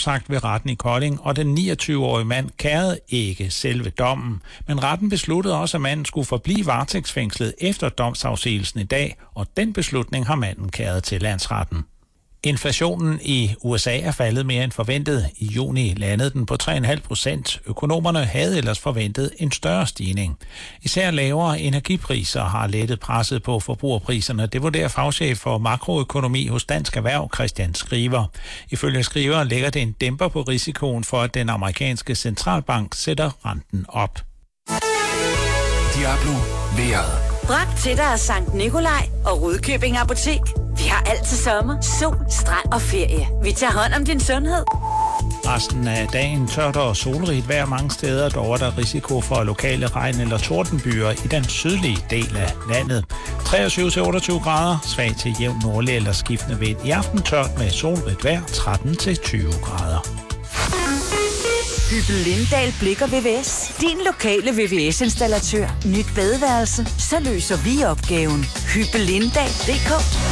afsagt ved retten i Kolding, og den 29-årige mand kærede ikke selve dommen. Men retten besluttede også, at manden skulle forblive varetægtsfængslet efter domsafsigelsen i dag, og den beslutning har manden kæret til landsretten. Inflationen i USA er faldet mere end forventet. I juni landede den på 3,5%. Økonomerne havde ellers forventet en større stigning. Især lavere energipriser har lettet presset på forbrugerpriserne. Det vurderer fagchef for makroøkonomi hos Dansk Erhverv, Christian Skriver. Ifølge Skriver lægger det en dæmper på risikoen for, at den amerikanske centralbank sætter renten op. Diablo vejret. Bragt til dig af Sankt Nikolaj og Rudkøbing Apotek. Vi har altid sommer, sol, strand og ferie. Vi tager hånd om din sundhed. Resten af dagen tørt og solrigt vejr mange steder, dog er der risiko for lokale regn- eller tordenbyer i den sydlige del af landet. 23-28 grader, svag til jævn nordlig eller skiftende vind. I aften tørt med solrigt vejr, 13-20 grader. Hyppel Lindahl Blikker VVS. Din lokale VVS-installatør. Nyt badeværelse. Så løser vi opgaven. Hyppellindahl.dk.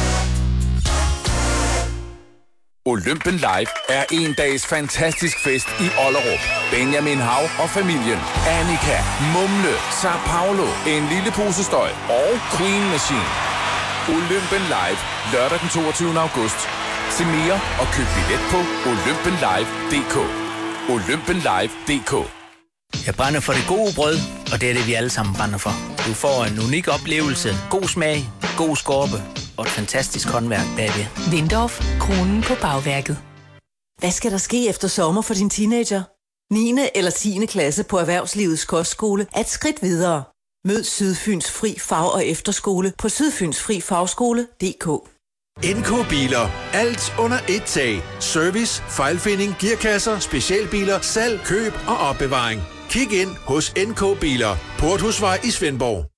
Olympen Live er en dags fantastisk fest i Ollerup. Benjamin Hav og familien, Annika, Mumle, Sao Paulo, En lille pose støj og Queen Machine. Olympen Live lørdag den 22. august. Se mere og køb billet på olympenlive.dk. olympenlive.dk. Jeg brænder for det gode brød, og det er det, vi alle sammen brænder for. Du får en unik oplevelse, god smag, god skorpe og et fantastisk håndværk bagved. Lindorf, kronen på bagværket. Hvad skal der ske efter sommer for din teenager? 9. eller 10. klasse på Erhvervslivets Kostskole er et skridt videre. Mød Sydfyns Fri Fag- og Efterskole på sydfynsfrifagskole.dk. NK Biler. Alt under et tag. Service, fejlfinding, gearkasser, specialbiler, salg, køb og opbevaring. Kig ind hos NK Biler. Porthusvej i Svendborg.